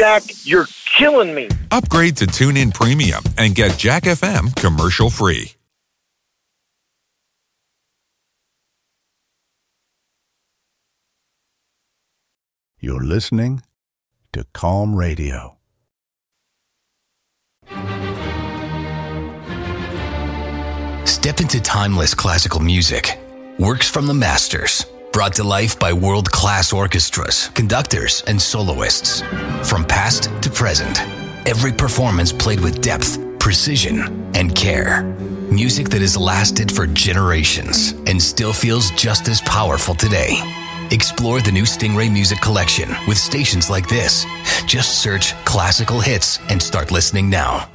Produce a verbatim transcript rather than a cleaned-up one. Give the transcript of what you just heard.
Jack, you're killing me. Upgrade to TuneIn Premium and get Jack F M commercial free. You're listening to Calm Radio. Step into timeless classical music. Works from the masters. Brought to life by world-class orchestras, conductors, and soloists. From past to present, every performance played with depth, precision, and care. Music that has lasted for generations and still feels just as powerful today. Explore the new Stingray Music Collection with stations like this. Just search classical hits and start listening now.